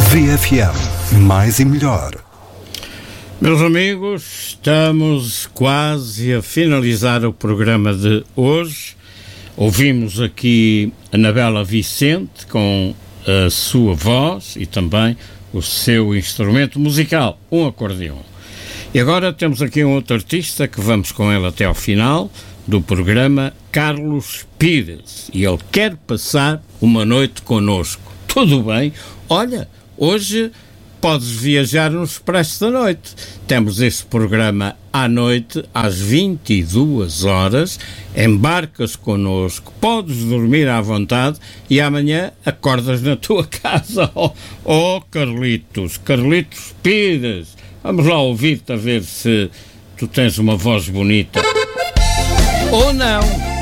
VFM, mais e melhor. Meus amigos, estamos quase a finalizar o programa de hoje. Ouvimos aqui a Anabela Vicente com a sua voz e também o seu instrumento musical, um acordeão. E agora temos aqui um outro artista que vamos com ele até ao final do programa, Carlos Pires, e ele quer passar uma noite connosco. Tudo bem? Olha, hoje podes viajar no Expresso da Noite. Temos esse programa à noite, às 22 horas, embarcas connosco, podes dormir à vontade e amanhã acordas na tua casa. Oh, Carlitos Pires, vamos lá ouvir-te a ver se tu tens uma voz bonita ou não.